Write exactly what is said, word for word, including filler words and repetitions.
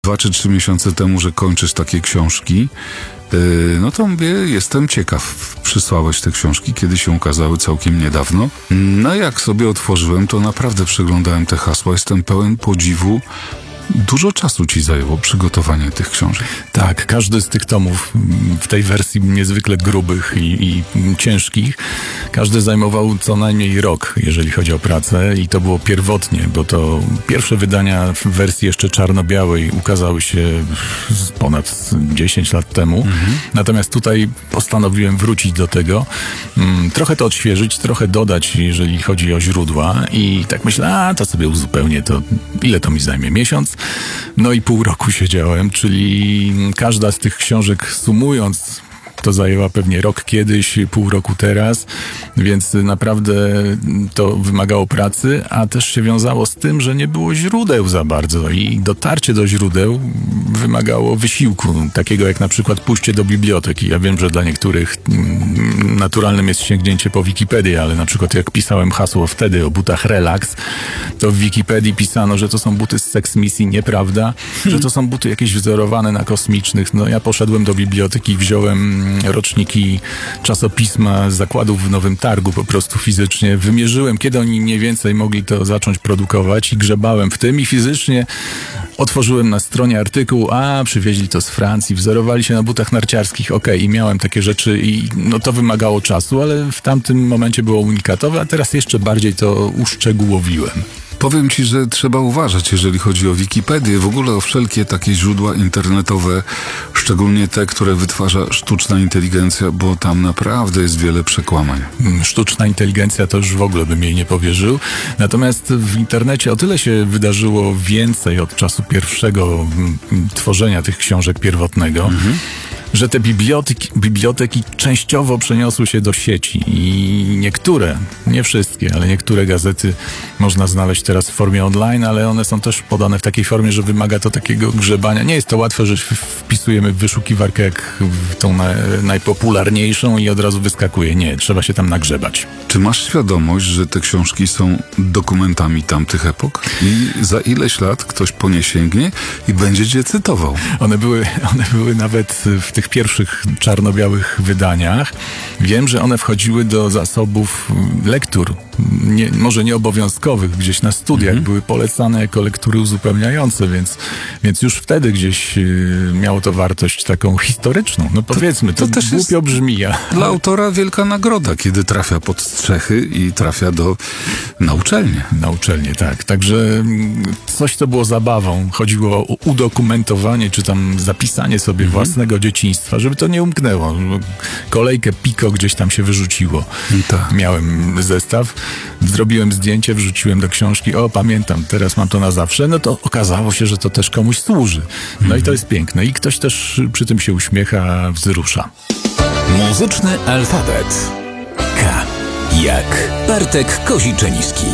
Dwa czy trzy miesiące temu, że kończysz takie książki, yy, no to mówię, jestem ciekaw. Przysłałeś te książki, kiedy się ukazały całkiem niedawno. No jak sobie otworzyłem, to naprawdę przeglądałem te hasła. Jestem pełen podziwu. Dużo czasu ci zajęło przygotowanie tych książek. Tak, każdy z tych tomów w tej wersji niezwykle grubych i, i ciężkich, każdy zajmował co najmniej rok, jeżeli chodzi o pracę, i to było pierwotnie, bo to pierwsze wydania w wersji jeszcze czarno-białej ukazały się ponad dziesięć lat temu. Mhm. Natomiast tutaj postanowiłem wrócić do tego, trochę to odświeżyć, trochę dodać, jeżeli chodzi o źródła, i tak myślę, a to sobie uzupełnię, to ile to mi zajmie? Miesiąc? No i pół roku siedziałem, czyli każda z tych książek sumując to zajęła pewnie rok kiedyś, pół roku teraz, więc naprawdę to wymagało pracy, a też się wiązało z tym, że nie było źródeł za bardzo i dotarcie do źródeł wymagało wysiłku, takiego jak na przykład pójście do biblioteki. Ja wiem, że dla niektórych naturalnym jest sięgnięcie po Wikipedię, ale na przykład jak pisałem hasło wtedy o butach Relax, to w Wikipedii pisano, że to są buty z Sex Misji, nieprawda, że to są buty jakieś wzorowane na kosmicznych. No ja poszedłem do biblioteki, wziąłem roczniki czasopisma z zakładów w Nowym Targu po prostu fizycznie. Wymierzyłem, kiedy oni mniej więcej mogli to zacząć produkować, i grzebałem w tym i fizycznie otworzyłem na stronie artykuł, a przywieźli to z Francji, wzorowali się na butach narciarskich, okej, okay, i miałem takie rzeczy i no to wymagało czasu, ale w tamtym momencie było unikatowe, a teraz jeszcze bardziej to uszczegółowiłem. Powiem ci, że trzeba uważać, jeżeli chodzi o Wikipedię, w ogóle o wszelkie takie źródła internetowe, szczególnie te, które wytwarza sztuczna inteligencja, bo tam naprawdę jest wiele przekłamań. Sztuczna inteligencja to już w ogóle bym jej nie powierzył. Natomiast w internecie o tyle się wydarzyło więcej od czasu pierwszego tworzenia tych książek pierwotnego, mhm. że te biblioteki, biblioteki częściowo przeniosły się do sieci i niektóre, nie wszystkie, ale niektóre gazety można znaleźć teraz w formie online, ale one są też podane w takiej formie, że wymaga to takiego grzebania. Nie jest to łatwe, że wpisujemy w wyszukiwarkę jak w tą na, najpopularniejszą i od razu wyskakuje. Nie, trzeba się tam nagrzebać. Czy masz świadomość, że te książki są dokumentami tamtych epok i za ileś lat ktoś po nie sięgnie i będzie cię cytował? One były, one były nawet w tych pierwszych czarno-białych wydaniach. Wiem, że one wchodziły do zasobów lektur, nie, może nie obowiązkowych, gdzieś na studiach mm-hmm. były polecane jako lektury uzupełniające, więc, więc już wtedy gdzieś y, miało to wartość taką historyczną. No powiedzmy, to, to, to też głupio jest brzmi. A... Dla autora wielka nagroda, kiedy trafia pod strzechy i trafia do na uczelnię. Na uczelnię, tak. Także coś, co było zabawą. Chodziło o udokumentowanie, czy tam zapisanie sobie mm-hmm. własnego dzieciństwa, żeby to nie umknęło. Kolejkę Pico gdzieś tam się wyrzuciło. Tak. Miałem zestaw, zrobiłem zdjęcie, wrzuciłem do książki, o pamiętam, teraz mam to na zawsze, no to okazało się, że to też komuś służy. No mm. i to jest piękne. I ktoś też przy tym się uśmiecha, wzrusza. Muzyczny alfabet. K jak Bartek Koziczeniski.